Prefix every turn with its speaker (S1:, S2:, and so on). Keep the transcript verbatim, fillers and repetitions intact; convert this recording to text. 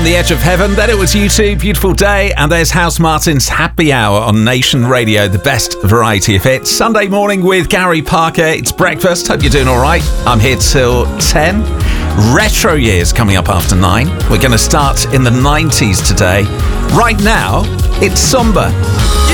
S1: the Edge of Heaven. Then it was U two, Beautiful Day, and there's House Martin's Happy Hour on Nation Radio, the best variety of hits. Sunday morning with Gary Parker. It's breakfast. Hope you're doing all right. I'm here till ten. Retro years coming up after nine. We're going to start in the nineties today. Right now, it's Samba.